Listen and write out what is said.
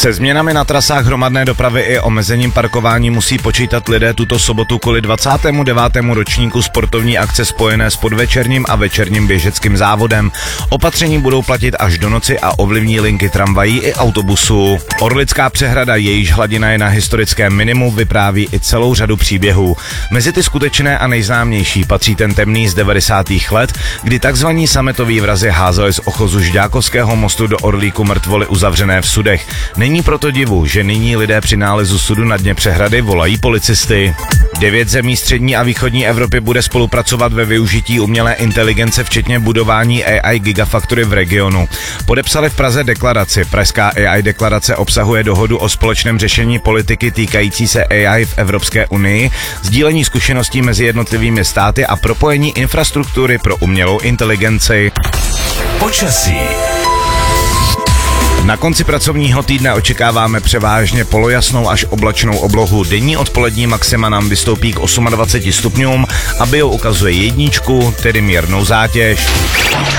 Se změnami na trasách hromadné dopravy i omezením parkování musí počítat lidé tuto sobotu kvůli 29. ročníku sportovní akce spojené s podvečerním a večerním běžeckým závodem. Opatření budou platit až do noci a ovlivní linky tramvají i autobusů. Orlická přehrada, jejíž hladina je na historickém minimu, vypráví i celou řadu příběhů. Mezi ty skutečné a nejznámější patří ten temný z 90. let, kdy takzvaní sametoví vrazi házeli z ochozu Žďákovského mostu do Orlíku mrtvoly uzavřené v sudech. Není proto divu, že nyní lidé při nálezu sudu na dně přehrady volají policisty. 9 zemí střední a východní Evropy bude spolupracovat ve využití umělé inteligence, včetně budování AI Gigafactory v regionu. Podepsali v Praze deklaraci. Pražská AI deklarace obsahuje dohodu o společném řešení politiky týkající se AI v Evropské unii, sdílení zkušeností mezi jednotlivými státy a propojení infrastruktury pro umělou inteligenci. Počasí. Na konci pracovního týdne očekáváme převážně polojasnou až oblačnou oblohu. Denní odpolední maxima nám vystoupí k 28 stupňům a bio ukazuje 1, tedy mírnou zátěž.